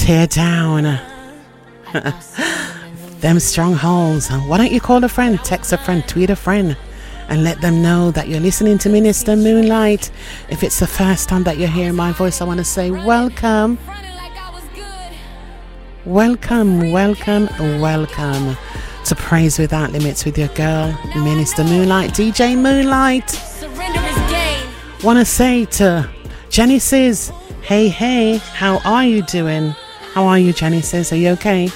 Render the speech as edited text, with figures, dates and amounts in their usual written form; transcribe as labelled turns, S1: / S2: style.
S1: tear down them strongholds. Why don't you call a friend, text a friend, tweet a friend, and let them know that you're listening to Minister Moonlight. If it's the first time that you're hearing my voice, I want to say welcome. Welcome, welcome, welcome to Praise Without Limits with your girl, Minister Moonlight, DJ Moonlight. Want to say to Genesis, hey, how are you doing? How are you, Genesis? Are you okay?